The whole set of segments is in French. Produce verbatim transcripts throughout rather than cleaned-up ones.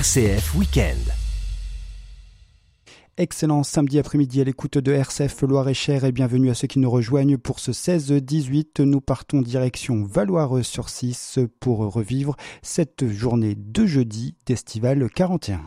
R C F Week-end. Excellent samedi après-midi à l'écoute de R C F Loir-et-Cher et bienvenue à ceux qui nous rejoignent pour ce seize dix-huit. Nous partons direction Valloires-sur-Cisse pour revivre cette journée de jeudi d'Estival quarante et un.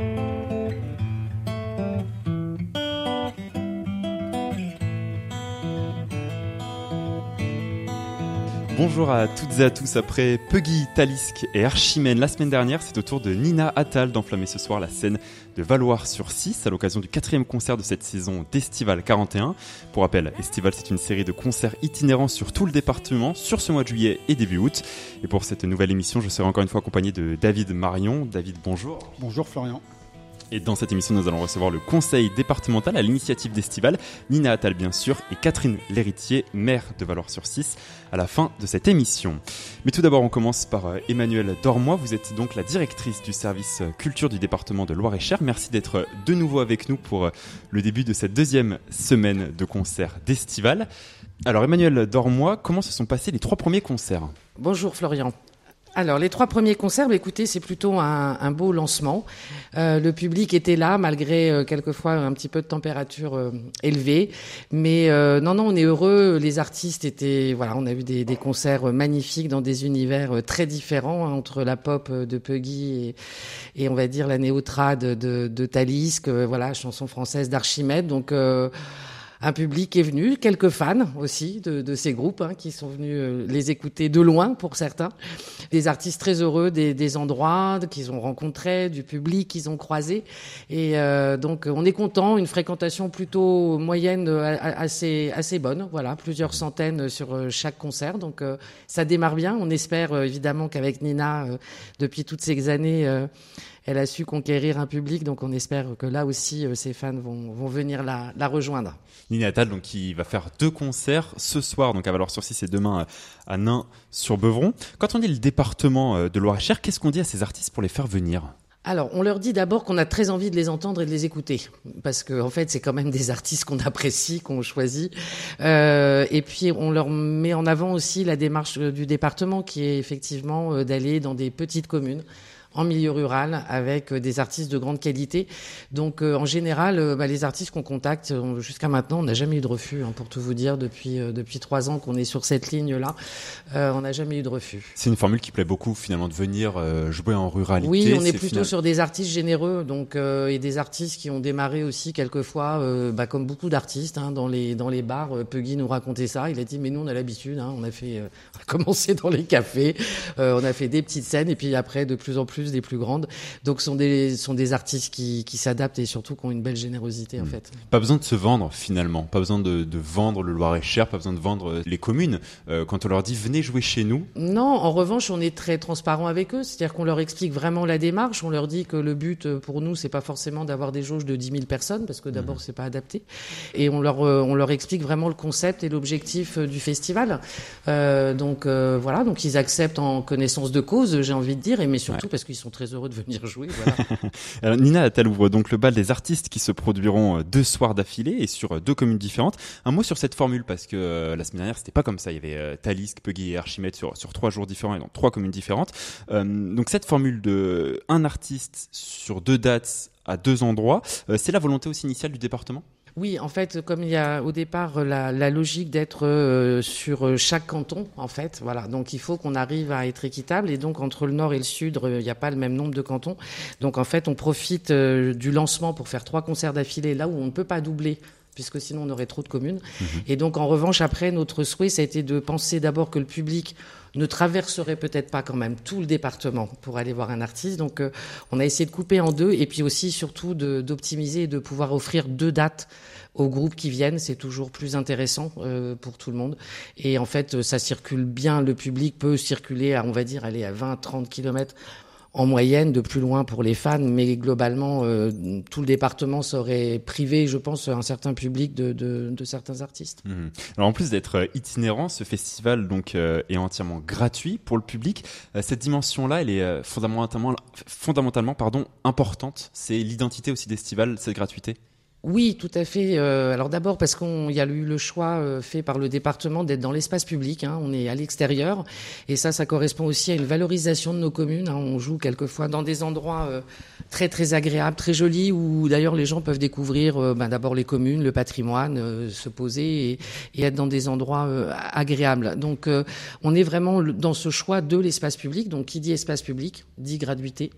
Bonjour à toutes et à tous. Après Peggy, Talisk et Archimène la semaine dernière, c'est au tour de Nina Attal d'enflammer ce soir la scène de Valloires-sur-Cisse à l'occasion du quatrième concert de cette saison d'Estival quarante et un. Pour rappel, Estival, c'est une série de concerts itinérants sur tout le département sur ce mois de juillet et début août. Et pour cette nouvelle émission, je serai encore une fois accompagné de David Marion. David, bonjour. Bonjour Florian. Et dans cette émission, nous allons recevoir le conseil départemental à l'initiative d'Estival, Nina Attal bien sûr, et Catherine L'Héritier, maire de Valloires-sur-Cisse, à la fin de cette émission. Mais tout d'abord, on commence par Emmanuelle Dormois. Vous êtes donc la directrice du service culture du département de Loir-et-Cher. Merci d'être de nouveau avec nous pour le début de cette deuxième semaine de concert d'Estival. Alors Emmanuelle Dormois, comment se sont passés les trois premiers concerts ? Bonjour Florian. Alors, les trois premiers concerts, bah, écoutez, c'est plutôt un, un beau lancement. Euh, le public était là, malgré euh, quelquefois un petit peu de température euh, élevée. Mais euh, non, non, on est heureux. Les artistes étaient, voilà, on a eu des, des concerts magnifiques dans des univers très différents, hein, entre la pop de Peggy et, et on va dire la néo-trad de, de Talisk, euh, voilà, chanson française d'Archimède. Donc, euh, un public est venu, quelques fans aussi de, de ces groupes hein, qui sont venus euh, les écouter de loin pour certains. Des artistes très heureux des, des endroits qu'ils ont rencontrés, du public qu'ils ont croisé. Et euh, donc on est content, une fréquentation plutôt moyenne, assez assez bonne. Voilà, plusieurs centaines sur chaque concert. Donc euh, ça démarre bien. On espère euh, évidemment qu'avec Nina, euh, depuis toutes ces années, euh, elle a su conquérir un public. Donc on espère que là aussi, euh, ses fans vont, vont venir la, la rejoindre. Nina Attal, donc, qui va faire deux concerts ce soir, donc à Valloires-sur-Cisse et demain à Nain-sur-Beuvron. Quand on dit le département de Loir-et-Cher, qu'est-ce qu'on dit à ces artistes pour les faire venir ? Alors, on leur dit d'abord qu'on a très envie de les entendre et de les écouter, parce que en fait, c'est quand même des artistes qu'on apprécie, qu'on choisit. Euh, et puis, on leur met en avant aussi la démarche du département, qui est effectivement d'aller dans des petites communes, en milieu rural, avec des artistes de grande qualité. Donc, euh, en général, euh, bah, les artistes qu'on contacte, on, jusqu'à maintenant, on n'a jamais eu de refus, hein, pour tout vous dire, depuis euh, depuis trois ans qu'on est sur cette ligne-là, euh, on n'a jamais eu de refus. C'est une formule qui plaît beaucoup, finalement, de venir euh, jouer en ruralité. Oui, on est, c'est plutôt final... sur des artistes généreux, donc euh, et des artistes qui ont démarré aussi quelquefois, euh, bah, comme beaucoup d'artistes, hein, dans les dans les bars. Euh, Peggy nous racontait ça. Il a dit, mais nous, on a l'habitude. Hein, on a fait, euh, on a commencé dans les cafés, euh, on a fait des petites scènes, et puis après, de plus en plus des plus grandes. Donc, ce sont des, sont des artistes qui, qui s'adaptent et surtout qui ont une belle générosité, en mmh. fait. Pas besoin de se vendre, finalement. Pas besoin de, de vendre le Loir-et-Cher, pas besoin de vendre les communes. Euh, quand on leur dit, venez jouer chez nous. Non, en revanche, on est très transparent avec eux. C'est-à-dire qu'on leur explique vraiment la démarche. On leur dit que le but, pour nous, c'est pas forcément d'avoir des jauges de dix mille personnes, parce que d'abord, mmh. c'est pas adapté. Et on leur, on leur explique vraiment le concept et l'objectif du festival. Euh, donc, euh, voilà. Donc, ils acceptent en connaissance de cause, j'ai envie de dire, et mais surtout ouais. parce qu'ils sont très heureux de venir jouer. Voilà. Alors, Nina Attal ouvre donc le bal des artistes qui se produiront deux soirs d'affilée et sur deux communes différentes. Un mot sur cette formule, parce que euh, la semaine dernière, c'était pas comme ça. Il y avait euh, Talisk, Peggy et Archimède sur, sur trois jours différents et dans trois communes différentes. Euh, donc cette formule de un artiste sur deux dates à deux endroits, euh, c'est la volonté aussi initiale du département ? Oui, en fait, comme il y a au départ la, la logique d'être euh, sur chaque canton, en fait, voilà. Donc, il faut qu'on arrive à être équitable. Et donc, entre le nord et le sud, il n'y a pas le même nombre de cantons. Donc, en fait, on profite euh, du lancement pour faire trois concerts d'affilée, là où on ne peut pas doubler, puisque sinon on aurait trop de communes. Mmh. Et donc, en revanche, après, notre souhait, ça a été de penser d'abord que le public ne traverserait peut-être pas quand même tout le département pour aller voir un artiste. Donc, euh, on a essayé de couper en deux et puis aussi, surtout, de, d'optimiser et de pouvoir offrir deux dates aux groupes qui viennent. C'est toujours plus intéressant euh, pour tout le monde. Et en fait, ça circule bien. Le public peut circuler à, on va dire, aller à vingt à trente kilomètres en moyenne, de plus loin pour les fans, mais globalement, euh, tout le département serait privé, je pense, un certain public de, de, de certains artistes. Mmh. Alors en plus d'être itinérant, ce festival donc euh, est entièrement gratuit pour le public. Euh, cette dimension-là, elle est euh, fondamentalement, fondamentalement pardon, importante. C'est l'identité aussi d'Estival, cette gratuité. Oui, tout à fait. Euh, alors d'abord parce qu'il y a eu le choix euh, fait par le département d'être dans l'espace public. Hein, on est à l'extérieur et ça, ça correspond aussi à une valorisation de nos communes. Hein, on joue quelquefois dans des endroits euh, très très agréables, très jolis, où d'ailleurs les gens peuvent découvrir euh, ben, d'abord les communes, le patrimoine, euh, se poser et, et être dans des endroits euh, agréables. Donc euh, on est vraiment dans ce choix de l'espace public. Donc qui dit espace public dit gratuité.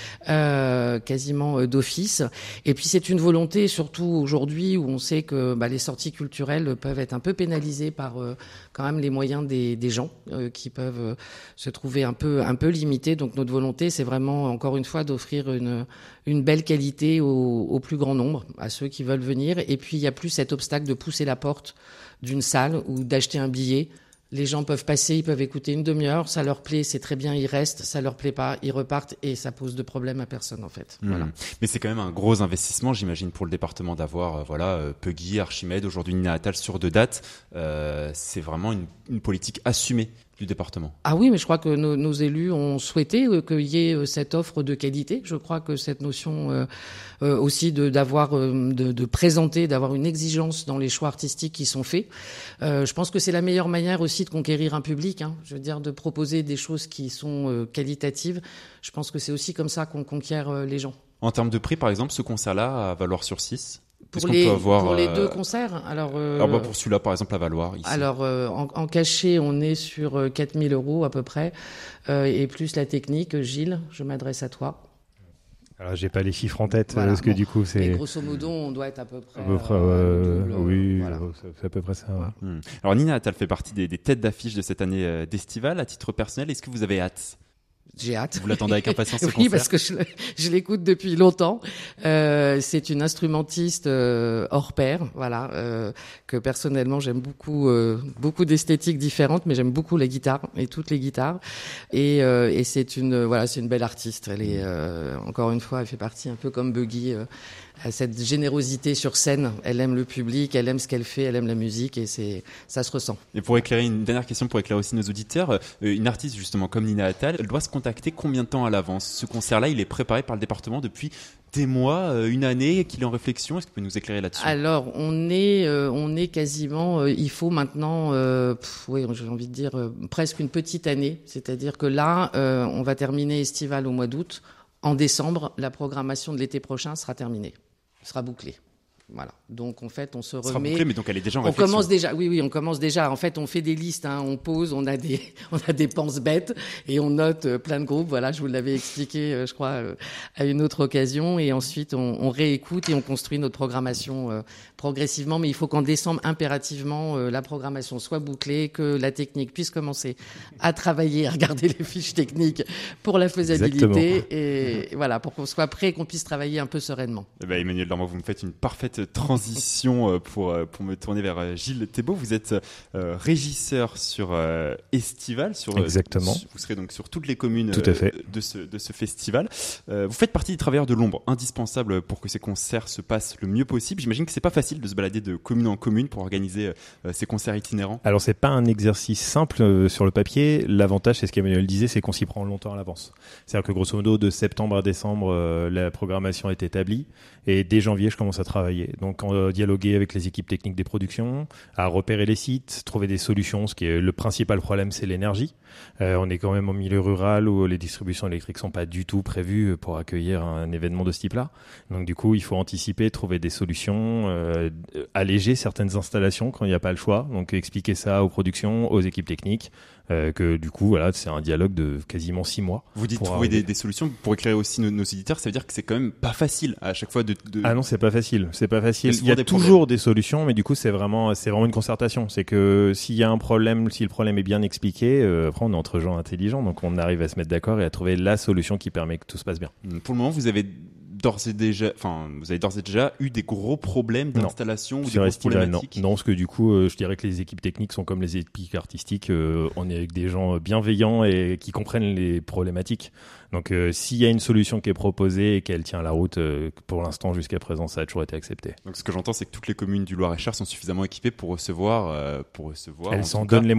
Euh, quasiment euh, d'office. Et puis c'est une volonté, surtout aujourd'hui où on sait que bah, les sorties culturelles peuvent être un peu pénalisées par euh, quand même les moyens des, des gens euh, qui peuvent euh, se trouver un peu un peu limités. Donc notre volonté, c'est vraiment encore une fois d'offrir une une belle qualité au, au plus grand nombre, à ceux qui veulent venir. Et puis il y a plus cet obstacle de pousser la porte d'une salle ou d'acheter un billet. Les gens peuvent passer, ils peuvent écouter une demi-heure, ça leur plaît, c'est très bien, ils restent, ça leur plaît pas, ils repartent et ça pose de problème à personne en fait. Mmh. Voilà. Mais c'est quand même un gros investissement, j'imagine, pour le département d'avoir euh, voilà euh, Puggy, Archimède, aujourd'hui Nina Attal sur deux dates. Euh, c'est vraiment une, une politique assumée du département. Ah oui, mais je crois que nos, nos élus ont souhaité euh, qu'il y ait euh, cette offre de qualité. Je crois que cette notion euh, euh, aussi de d'avoir euh, de, de présenter, d'avoir une exigence dans les choix artistiques qui sont faits. Euh, je pense que c'est la meilleure manière aussi de conquérir un public. Hein. Je veux dire, de proposer des choses qui sont euh, qualitatives. Je pense que c'est aussi comme ça qu'on conquiert euh, les gens. En termes de prix, par exemple, ce concert-là à Valoir sur six. Pour les, avoir, pour les euh... deux concerts, alors, euh... alors bah pour celui-là, par exemple, à Valoir. Ici. Alors, euh, en, en cachet, on est sur quatre mille euros à peu près, euh, et plus la technique. Gilles, je m'adresse à toi. Alors, j'ai pas les chiffres en tête, voilà, parce que bon, du coup, c'est. Mais grosso modo, on doit être à peu près. À peu près, euh, euh, double, oui, voilà. c'est à peu près ça. Ouais. Hum. Alors, Nina Attal fait partie des, des têtes d'affiche de cette année euh, d'Estival. À titre personnel, est-ce que vous avez hâte? J'ai hâte. Vous l'attendez avec impatience ce oui, concert? parce que je, je l'écoute depuis longtemps. Euh, c'est une instrumentiste euh, hors pair, voilà, euh, que personnellement j'aime beaucoup, euh, beaucoup d'esthétiques différentes, mais j'aime beaucoup la guitare et toutes les guitares. Et, euh, et c'est une, voilà, c'est une belle artiste. Elle est, euh, encore une fois, elle fait partie un peu comme Buggy. Euh, à cette générosité sur scène, elle aime le public, elle aime ce qu'elle fait, elle aime la musique et c'est ça se ressent. Et pour éclairer une dernière question, pour éclairer aussi nos auditeurs, euh, une artiste justement comme Nina Attal, elle doit se contacter combien de temps à l'avance? Ce concert-là, il est préparé par le département depuis des mois, euh, une année, qu'il est en réflexion. Est-ce que vous pouvez nous éclairer là-dessus? Alors, on est, euh, on est quasiment, euh, il faut maintenant, euh, pff, oui, j'ai envie de dire euh, presque une petite année. C'est-à-dire que là, euh, on va terminer Estival au mois d'août. En décembre, la programmation de l'été prochain sera terminée. Sera bouclé. Voilà. Donc en fait, on se remet. Sera bouclé, mais donc elle est déjà en on réflexion. commence déjà. Oui, oui, on commence déjà. En fait, on fait des listes. Hein, on pose, on a des, on a des penses bêtes et on note euh, plein de groupes. Voilà, je vous l'avais expliqué, euh, je crois, euh, à une autre occasion. Et ensuite, on, on réécoute et on construit notre programmation euh, progressivement. Mais il faut qu'en décembre, impérativement, euh, la programmation soit bouclée, que la technique puisse commencer à travailler, à regarder les fiches techniques pour la faisabilité et, et voilà, pour qu'on soit prêt et qu'on puisse travailler un peu sereinement. Eh ben, Emmanuel Normand, vous me faites une parfaite transition pour, pour me tourner vers Gilles Thébault. Vous êtes euh, régisseur sur euh, Estival. Sur, Exactement. Sur, vous serez donc sur toutes les communes Tout à fait. Euh, de, ce, de ce festival. Euh, vous faites partie des travailleurs de l'ombre, indispensables pour que ces concerts se passent le mieux possible. J'imagine que c'est pas facile de se balader de commune en commune pour organiser euh, ces concerts itinérants. Alors, c'est pas un exercice simple euh, sur le papier. L'avantage, c'est ce qu'Emmanuel disait, c'est qu'on s'y prend longtemps à l'avance. C'est-à-dire que grosso modo, de septembre à décembre, euh, la programmation est établie. Et dès janvier, je commence à travailler. Donc, euh, dialoguer avec les équipes techniques des productions, à repérer les sites, trouver des solutions. Ce qui est le principal problème, c'est l'énergie. Euh, on est quand même au milieu rural où les distributions électriques sont pas du tout prévues pour accueillir un événement de ce type-là. Donc, du coup, il faut anticiper, trouver des solutions, euh, alléger certaines installations quand il n'y a pas le choix. Donc, expliquer ça aux productions, aux équipes techniques. Euh, que du coup, voilà, c'est un dialogue de quasiment six mois. Vous dites trouver des, des solutions pour éclairer aussi nos, nos éditeurs. Ça veut dire que c'est quand même pas facile à chaque fois de. de... Ah non, c'est pas facile. C'est pas facile. Il y a, il y a des toujours des solutions, mais du coup, c'est vraiment, c'est vraiment une concertation. C'est que s'il y a un problème, si le problème est bien expliqué, euh, après, on est entre gens intelligents, donc on arrive à se mettre d'accord et à trouver la solution qui permet que tout se passe bien. Pour le moment, vous avez d'ores et déjà, enfin, vous avez d'ores et déjà eu des gros problèmes d'installation ou des grosses problématiques? Non, non, parce que du coup, euh, je dirais que les équipes techniques sont comme les équipes artistiques. Euh, on est avec des gens bienveillants et qui comprennent les problématiques. Donc, euh, s'il y a une solution qui est proposée et qu'elle tient la route, euh, pour l'instant, jusqu'à présent, ça a toujours été accepté. Donc, ce que j'entends, c'est que toutes les communes du Loir-et-Cher sont suffisamment équipées pour recevoir, euh, pour recevoir. Elles s'en donnent les moyens.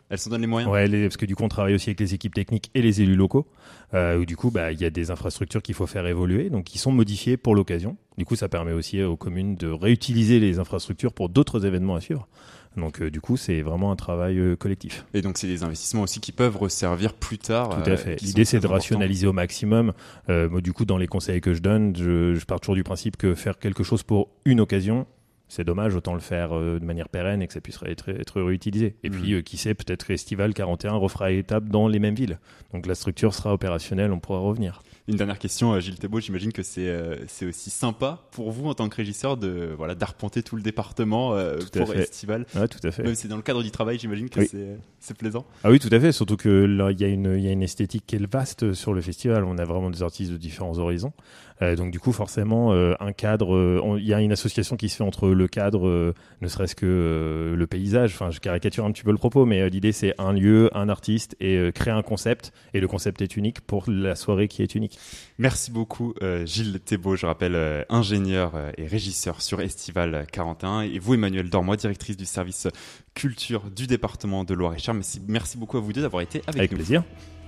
Elles s'en donnent les moyens. Ouais, les, parce que du coup, on travaille aussi avec les équipes techniques et les élus locaux, euh, où du coup, bah, il y a des infrastructures qu'il faut faire évoluer, donc qui sont modifiées pour l'occasion. Du coup, ça permet aussi aux communes de réutiliser les infrastructures pour d'autres événements à suivre. Donc, euh, du coup, c'est vraiment un travail euh, collectif. Et donc, c'est des investissements aussi qui peuvent resservir plus tard. Tout à fait. Euh, L'idée, c'est de rationaliser au maximum. Euh, moi, du coup, dans les conseils que je donne, je, je pars toujours du principe que faire quelque chose pour une occasion, c'est dommage, autant le faire euh, de manière pérenne et que ça puisse être, être réutilisé. Et mmh. puis, euh, qui sait, peut-être que Estival quarante et un refera étape dans les mêmes villes. Donc, la structure sera opérationnelle, on pourra revenir. Une dernière question, Gilles Thébault, j'imagine que c'est, euh, c'est aussi sympa pour vous en tant que régisseur de, voilà, d'arpenter tout le département euh, pour Estival. Ouais, tout à fait. Même si c'est dans le cadre du travail, j'imagine que oui. c'est, c'est plaisant. Ah oui, tout à fait, surtout que là, il y a une, il y a une esthétique qui est vaste sur le festival. On a vraiment des artistes de différents horizons. Euh, donc du coup, forcément, euh, un cadre, il y a une association qui se fait entre le cadre, euh, ne serait-ce que euh, le paysage. Enfin, je caricature un petit peu le propos, mais euh, l'idée, c'est un lieu, un artiste et euh, créer un concept. Et le concept est unique pour la soirée qui est unique. Merci beaucoup, euh, Gilles Thébault, je rappelle, euh, ingénieur euh, et régisseur sur Estival quarante et un. Et vous, Emmanuelle Dormoy, directrice du service culture du département de Loire-et-Cher. Merci, merci beaucoup à vous deux d'avoir été avec, avec nous. Avec plaisir.